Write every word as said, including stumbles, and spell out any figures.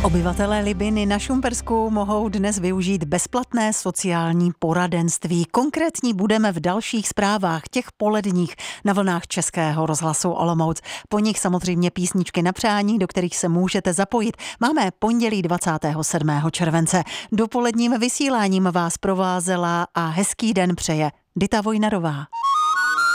Obyvatelé Libiny na Šumpersku mohou dnes využít bezplatné sociální poradenství. Konkrétní budeme v dalších zprávách, těch poledních na vlnách Českého rozhlasu Olomouc. Po nich samozřejmě písničky na přání, do kterých se můžete zapojit. Máme pondělí dvacátého sedmého července. Dopoledním vysíláním vás provázela a hezký den přeje Dita Vojnarová.